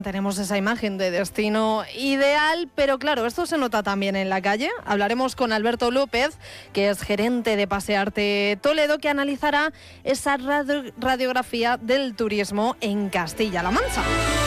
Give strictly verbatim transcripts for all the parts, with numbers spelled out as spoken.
Tenemos esa imagen de destino ideal, pero claro, esto se nota también en la calle. Hablaremos con Alberto López, que es gerente de Pasearte Toledo, que analizará esa radio- radiografía del turismo en Castilla-La Mancha.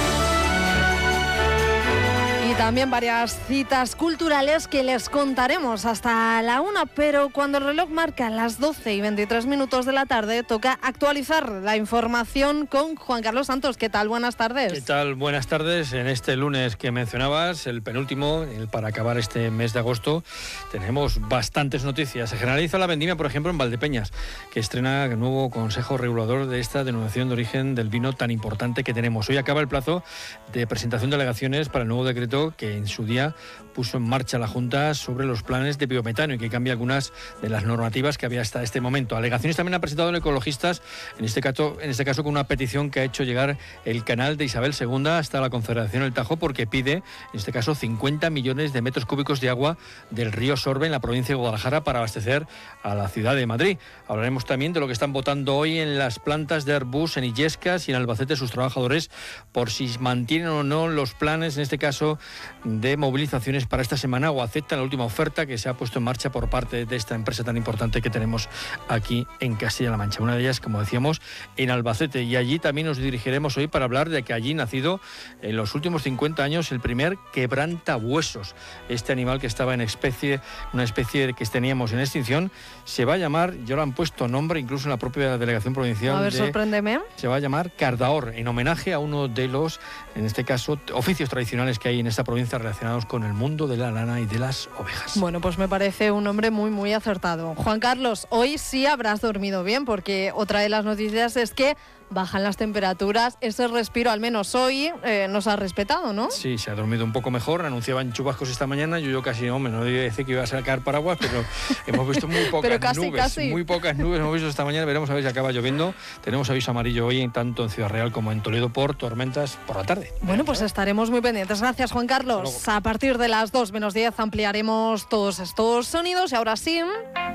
Y también varias citas culturales que les contaremos hasta la una, pero cuando el reloj marca las doce y veintitrés minutos de la tarde, toca actualizar la información con Juan Carlos Santos. ¿Qué tal? Buenas tardes. ¿Qué tal? Buenas tardes. En este lunes que mencionabas, el penúltimo, el para acabar este mes de agosto, tenemos bastantes noticias. Se generaliza la vendimia, por ejemplo, en Valdepeñas, que estrena el nuevo Consejo Regulador de esta denominación de origen del vino tan importante que tenemos. Hoy acaba el plazo de presentación de alegaciones para el nuevo decreto que en su día puso en marcha la Junta sobre los planes de biometano y que cambia algunas de las normativas que había hasta este momento. Alegaciones también han presentado los ecologistas, en este caso, en este caso con una petición que ha hecho llegar el canal de Isabel segunda hasta la Confederación del Tajo, porque pide, en este caso, cincuenta millones de metros cúbicos de agua del río Sorbe en la provincia de Guadalajara para abastecer a la ciudad de Madrid. Hablaremos también de lo que están votando hoy en las plantas de Airbus en Illescas y en Albacete sus trabajadores por si mantienen o no los planes, en este caso, de movilizaciones para esta semana o aceptan la última oferta que se ha puesto en marcha por parte de esta empresa tan importante que tenemos aquí en Castilla-La Mancha. Una de ellas, como decíamos, en Albacete. Y allí también nos dirigiremos hoy para hablar de que allí nacido en los últimos cincuenta años el primer quebrantahuesos. Este animal que estaba en especie, una especie que teníamos en extinción, se va a llamar, ya lo han puesto nombre incluso en la propia delegación provincial. A ver, de, sorpréndeme. Se va a llamar Cardahor, en homenaje a uno de los, en este caso, oficios tradicionales que hay en esta provincia relacionados con el mundo de la lana y de las ovejas. Bueno, pues me parece un nombre muy, muy acertado. Juan Carlos, hoy sí habrás dormido bien, porque otra de las noticias es que bajan las temperaturas. Ese respiro, al menos hoy, eh, nos ha respetado, ¿no? Sí, se ha dormido un poco mejor. Anunciaban chubascos esta mañana. Yo, yo casi, hombre, no debía decir que iba a sacar paraguas, pero hemos visto muy pocas pero casi, nubes. Casi. Muy pocas nubes hemos visto esta mañana. Veremos a ver si acaba lloviendo. Tenemos aviso amarillo hoy, tanto en Ciudad Real como en Toledo, por tormentas por la tarde. Bueno, pues estaremos muy pendientes. Gracias, Juan Carlos. A partir de las dos menos diez ampliaremos todos estos sonidos. Y ahora sí...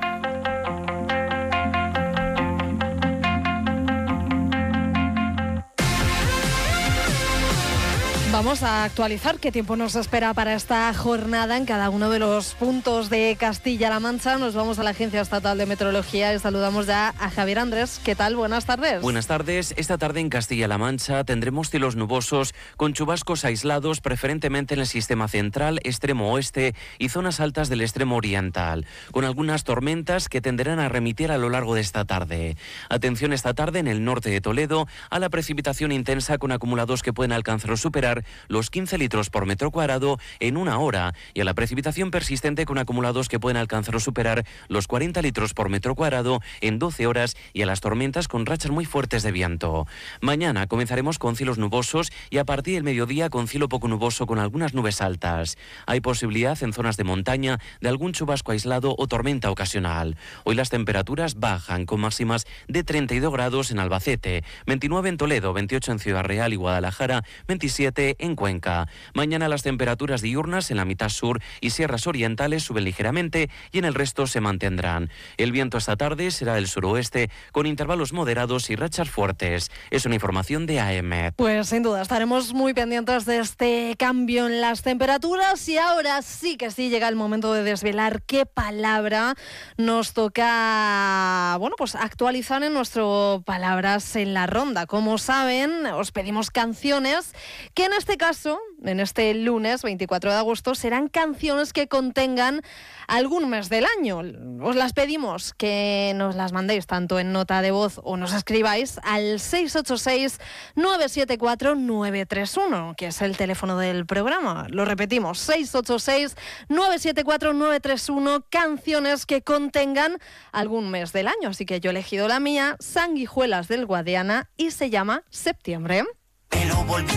Vamos a actualizar qué tiempo nos espera para esta jornada en cada uno de los puntos de Castilla-La Mancha. Nos vamos a la Agencia Estatal de Meteorología y saludamos ya a Javier Andrés. ¿Qué tal? Buenas tardes. Buenas tardes. Esta tarde en Castilla-La Mancha tendremos cielos nubosos con chubascos aislados, preferentemente en el sistema central, extremo oeste y zonas altas del extremo oriental, con algunas tormentas que tenderán a remitir a lo largo de esta tarde. Atención esta tarde en el norte de Toledo a la precipitación intensa con acumulados que pueden alcanzar o superar los quince litros por metro cuadrado en una hora y a la precipitación persistente con acumulados que pueden alcanzar o superar los cuarenta litros por metro cuadrado en doce horas y a las tormentas con rachas muy fuertes de viento. Mañana comenzaremos con cielos nubosos y a partir del mediodía con cielo poco nuboso con algunas nubes altas. Hay posibilidad en zonas de montaña de algún chubasco aislado o tormenta ocasional. Hoy las temperaturas bajan con máximas de treinta y dos grados en Albacete, veintinueve en Toledo, veintiocho en Ciudad Real y Guadalajara, veintisiete en Cuenca. Mañana las temperaturas diurnas en la mitad sur y sierras orientales suben ligeramente y en el resto se mantendrán. El viento esta tarde será del suroeste con intervalos moderados y rachas fuertes. Es una información de A E M E T. Pues sin duda estaremos muy pendientes de este cambio en las temperaturas y ahora sí que sí llega el momento de desvelar qué palabra nos toca, bueno, pues actualizar en nuestro Palabras en la Ronda. Como saben, os pedimos canciones que en este caso, en este lunes veinticuatro de agosto, serán canciones que contengan algún mes del año. Os las pedimos que nos las mandéis tanto en nota de voz o nos escribáis al seis ocho seis, nueve siete cuatro, nueve tres uno, que es el teléfono del programa. Lo repetimos, seis ocho seis, nueve siete cuatro, nueve tres uno, canciones que contengan algún mes del año. Así que yo he elegido la mía, Sanguijuelas del Guadiana, y se llama Septiembre. Pero volví